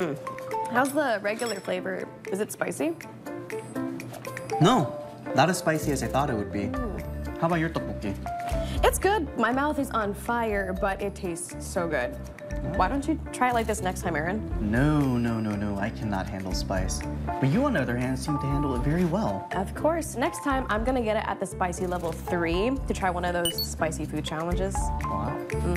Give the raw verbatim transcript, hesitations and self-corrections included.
How's the regular flavor? Is it spicy? No, not as spicy as I thought it would be. Ooh. How about your tteokbokki? It's good. My mouth is on fire, but it tastes so good. Why don't you try it like this next time, Aaron? No, no, no, no, I cannot handle spice. But you, on the other hand, seem to handle it very well. Of course. Next time, I'm gonna get it at the spicy level three to try one of those spicy food challenges. Wow.